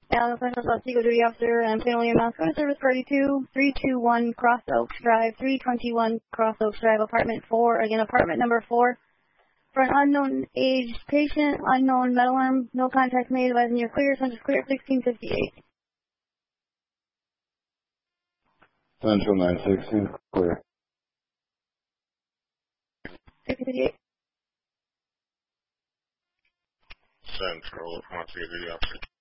Allen Special South Eagle Duty Officer and Plano Union Mouse. Go to Service Party 2, 321 Cross Oaks Drive, 321 Cross Oaks Drive, apartment 4. Again, apartment number 4. For an unknown aged patient, unknown metal arm, no contact made, advising you're clear, Central clear, 1658. Central 916, clear. 1658. Central, Montague Duty Officer